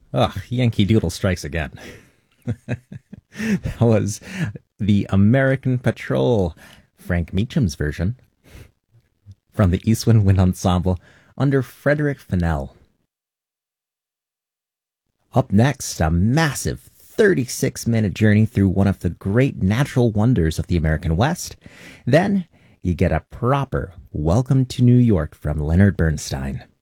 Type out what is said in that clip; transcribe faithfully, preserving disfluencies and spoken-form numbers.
Ugh, Yankee Doodle strikes again. That was the American Patrol, Frank Meacham's version, from the Eastwind Wind Ensemble under Frederick Fennell. Up next, a massive thirty-six minute journey through one of the great natural wonders of the American West. Then you get a proper Welcome to New York from Leonard Bernstein.